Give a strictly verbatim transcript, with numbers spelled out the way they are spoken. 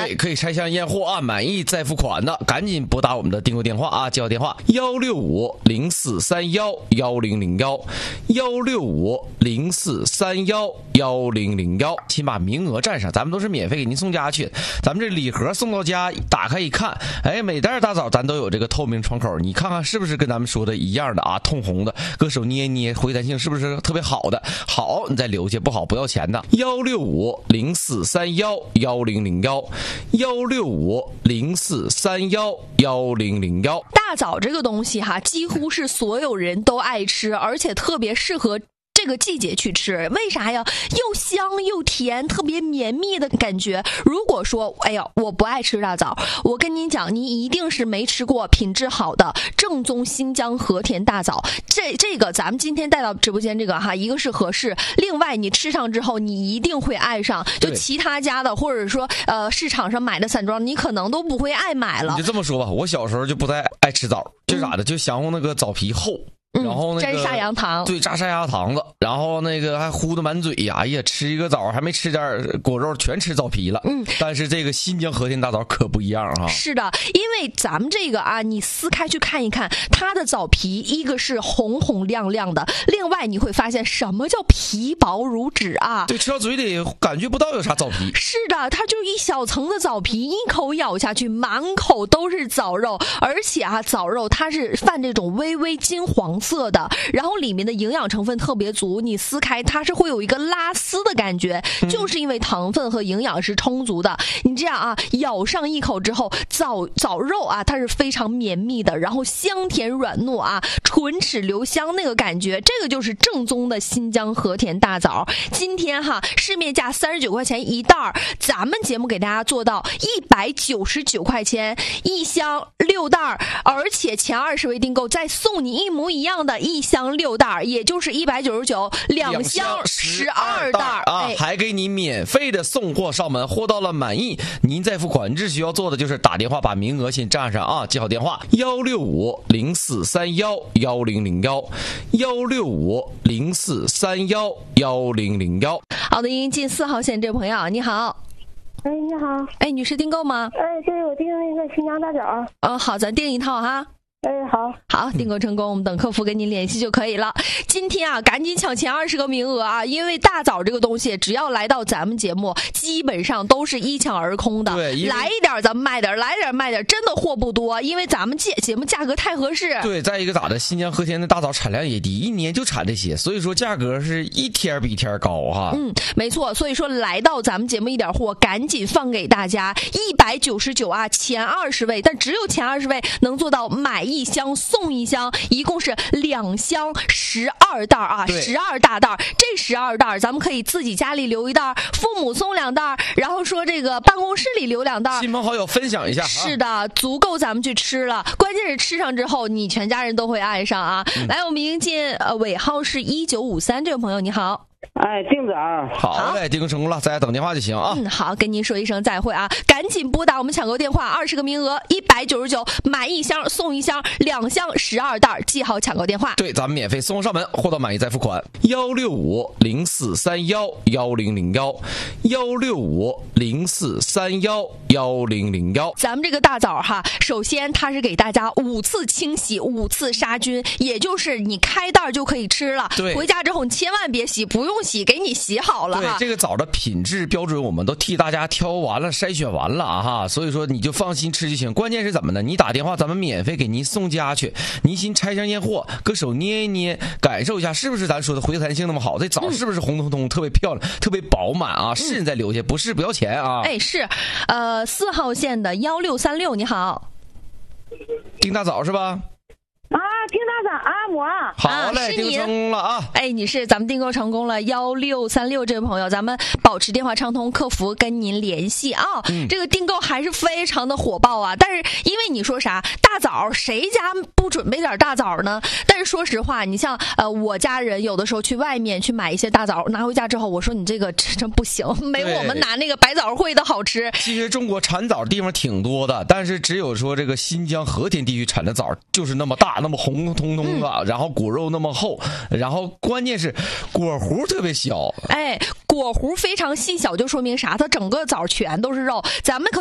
对，可以拆箱验货啊，满意再付款的，赶紧拨打我们的订购电话啊，记好电话幺六五零四三幺幺零零幺幺六五零四三幺幺零零幺，请把名额占上，咱们都是免费给您送家去。咱们这礼盒送到家，打开一看，哎，每袋大枣咱都有这个透明窗口，你看看是不是跟咱们说的一样的啊？通红的，搁手捏捏，回弹性是不是特别好的？好，你再留下，不好不要钱的。幺六五零四三幺幺零零幺幺六五零四三幺幺零零幺。 大枣这个东西哈，几乎是所有人都爱吃，而且特别适合这个季节去吃。为啥呀？又香又甜，特别绵密的感觉。如果说哎呀我不爱吃大枣，我跟您讲，你一定是没吃过品质好的正宗新疆和田大枣。这这个咱们今天带到直播间这个哈，一个是合适，另外你吃上之后你一定会爱上。就其他家的或者说呃市场上买的散装，你可能都不会爱买了。 你就这么说吧，我小时候就不太爱吃枣，就咋的，就想乎那个枣皮厚。 嗯、 然后那个沾砂糖糖， 对，炸砂牙糖子，然后那个还糊的满嘴呀，哎呀，吃一个枣还没吃点果肉，全吃枣皮了。嗯，但是这个新疆和田大枣可不一样哈。 是的，因为咱们这个啊，你撕开去看一看，它的枣皮一个是红红亮亮的，另外你会发现什么叫皮薄如纸啊？ 对，吃到嘴里感觉不到有啥枣皮。 是的，它就是一小层的枣皮，一口咬下去，满口都是枣肉，而且啊，枣肉它是泛这种微微金黄色的，然后里面的营养成分特别足，你撕开它是会有一个拉丝的感觉，嗯、就是因为糖分和营养是充足的。你这样啊，咬上一口之后，枣枣肉啊，它是非常绵密的，然后香甜软糯啊，唇齿留香那个感觉，这个就是正宗的新疆和田大枣。今天哈，市面价三十九块钱一袋儿，咱们节目给大家做到一百九十九块钱一箱六袋儿，而且前二十位订购再送你一模一样的一箱六袋，也就是一百九十九，两箱十二袋啊，哎、还给你免费的送货上门，货到了满意您再付款。只需要做的就是打电话把名额先占上啊，记好电话幺六五零四三幺幺零零幺幺六五零四三幺幺零零幺。 好的，迎进四号线这位朋友，你好。 哎，你好。 哎，女士订购吗？ 哎，对，我订那个新疆大枣。 嗯，好，咱订一套哈。 哎，好好，订购成功，我们等客服跟您联系就可以了。今天啊，赶紧抢前二十个名额啊！因为大枣这个东西，只要来到咱们节目，基本上都是一抢而空的。 对， 来一点咱们卖点，来点卖点，真的货不多，因为咱们节节目价格太合适。 对，再一个咋的，新疆和田的大枣产量也低，一年就产这些，所以说价格是一天比一天高哈。 嗯，没错，所以说来到咱们节目一点货，赶紧放给大家一百九十九啊，前二十位，但只有前二十位能做到买一箱送一箱，一共是两箱十二袋啊，十二大袋。这十二袋咱们可以自己家里留一袋，父母送两袋，然后说这个办公室里留两袋， 亲朋好友分享一下。 是的，足够咱们去吃了。关键是吃上之后，你全家人都会爱上啊！嗯、来，我们迎接呃尾号是一九五三这位朋友，你好。 哎，订枣好嘞，订购成功了，在家等电话就行啊。 嗯，好，跟您说一声再会啊！赶紧拨打我们抢购电话，二十个名额，一百九十九，买一箱送一箱，两箱十二袋，记好抢购电话。 对，咱们免费送上门，货到满意再付款。幺六五零四三幺幺零零幺幺六五零四三幺幺零零幺。 咱们这个大枣哈，首先它是给大家五次清洗，五次杀菌，也就是你开袋就可以吃了。 对， 回家之后你千万别洗，不用。不洗给你洗好了哈。 对，这个枣的品质标准我们都替大家挑完了筛选完了啊哈，所以说你就放心吃就行。关键是怎么呢？你打电话咱们免费给您送家去，您先拆箱验货，搁手捏一捏，感受一下是不是咱说的回弹性那么好，这枣是不是红彤彤、嗯、特别漂亮特别饱满啊？是你再留下，不是不要钱啊。 哎，是呃四号线的一六三六，你好。 订大枣是吧？ 啊，订大枣啊，我好嘞，订购成功了啊！ 哎，女士，咱们订购成功了，幺六三六这位朋友，咱们保持电话畅通，客服跟您联系啊。嗯、这个订购还是非常的火爆啊！但是因为你说啥大枣，谁家不准备点大枣呢？但是说实话，你像呃我家人有的时候去外面去买一些大枣，拿回家之后，我说你这个真真不行，没我们拿那个白枣烩的好吃。 其实中国产枣地方挺多的，但是只有说这个新疆和田地区产的枣就是那么大。那么红彤彤的、嗯、然后果肉那么厚，然后关键是果核特别小。 哎，果核非常细小，就说明啥？它整个枣全都是肉，咱们可